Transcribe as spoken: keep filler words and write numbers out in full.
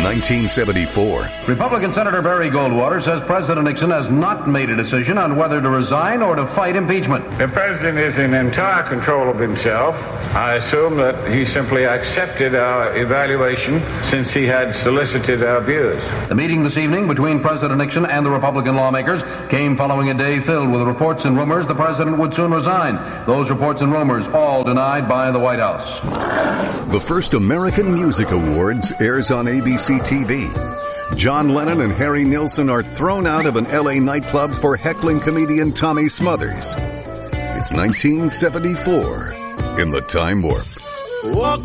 nineteen seventy-four. Republican Senator Barry Goldwater says President Nixon has not made a decision on whether to resign or to fight impeachment. The president is in entire control of himself. I assume that he simply accepted our evaluation since he had solicited our views. The meeting this evening between President Nixon and the Republican lawmakers came following a day filled with reports and rumors the president would soon resign. Those reports and rumors all denied by the White House. The first American Music Awards airs on A B C T V. John Lennon and Harry Nilsson are thrown out of an L A nightclub for heckling comedian Tommy Smothers. It's nineteen seventy-four in the Time Warp. Walking